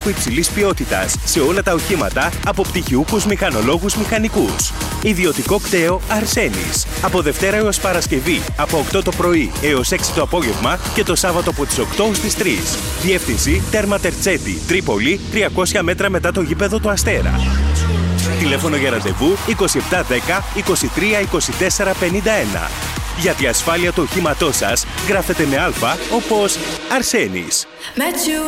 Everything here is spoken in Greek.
υψηλής ποιότητας σε όλα τα οχήματα από πτυχιούχους μηχανολόγους μηχανικούς. Ιδιωτικό κτέο Αρσένης. Από Δευτέρα έως Παρασκευή, από 8 το πρωί έως 6 το απόγευμα και το Σάββατο από τις 8 στις 3. Διεύθυνση Τέρμα Τερτσέτη, Τρίπολη, 300 μέτρα μετά το γήπεδο του Αστέρα. Τηλέφωνο για ραντεβού 2710 23 24 51. Για τη ασφάλεια του οχήματός σας, γράφετε με Α όπως Αρσένης.